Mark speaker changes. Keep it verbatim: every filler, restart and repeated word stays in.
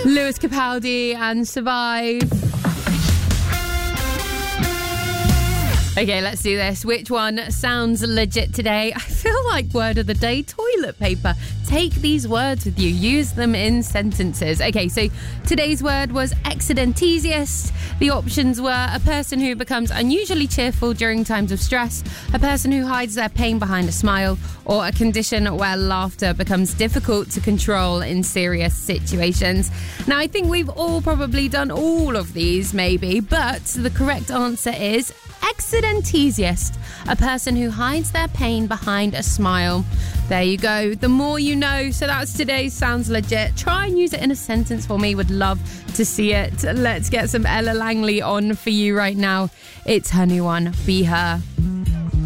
Speaker 1: Lewis Capaldi and Survive. Okay, let's do this. Which one sounds legit today? I feel like word of the day, toilet paper. Take these words with you. Use them in sentences. Okay, so today's word was excidentesiest. The options were a person who becomes unusually cheerful during times of stress, a person who hides their pain behind a smile, or a condition where laughter becomes difficult to control in serious situations. Now, I think we've all probably done all of these, maybe, but the correct answer is excidentesiest, a person who hides their pain behind a smile. There you go. The more you know. So that's today's Sounds Legit. Try and use it in a sentence for me. Would love to see it. Let's get some Ella Langley on for you right now. It's her new one, Be Her.